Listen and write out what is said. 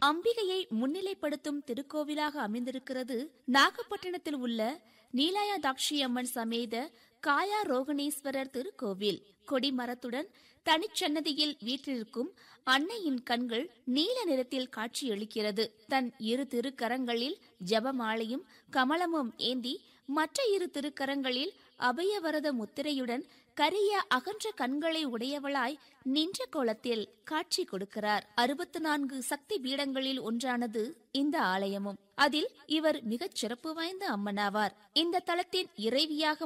அம்பிகையை முன்னிலைப்படுத்தும் திருக்கோவிலாக அமைந்திருக்கிறது நாகப்பட்டினத்தில் உள்ள நீலாயதாட்சி அம்மன் சமேத காயா ரோகணேஸ்வரர் திருக்கோவில். கொடிமரத்துடன் தனிச்சன்னதியில் வீற்றிருக்கும் அன்னையின் கண்கள் நீல நிறத்தில் காட்சியளிக்கிறது. தன் இரு திருக்கரங்களில் ஜபமாலையும் கமலமும் ஏந்தி மற்ற இரு திருக்கரங்களில் அபயவரத முத்திரையுடன் கரிய அகன்ற கண்களை உடையவளாய் நின்ற கோலத்தில் காட்சி கொடுக்கிறார். 64 சக்தி பீடங்களில் ஒன்றானது இந்த ஆலயமும். அதில் இவர் மிகச் சிறப்பு வாய்ந்த அம்மனாவார். இந்த தலத்தின் இறைவியாக